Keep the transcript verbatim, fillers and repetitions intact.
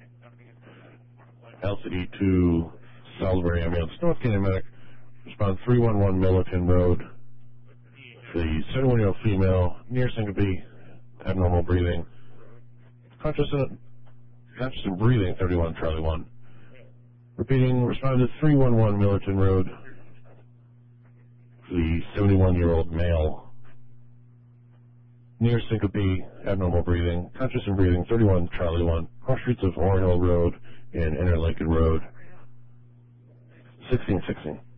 L C D two, Salisbury Ambulance, North Canyon Medic, respond three one one Milliken Road. The seventy-one-year-old female, near syncope, abnormal breathing, conscious and, conscious and breathing, thirty-one Charlie one. Repeating, respond to three one one Milliken Road. The seventy-one-year-old male, near syncope, abnormal breathing, conscious and breathing, thirty-one Charlie one, cross streets of Ore Hill Road and Inner Lincoln Road, sixteen sixteen.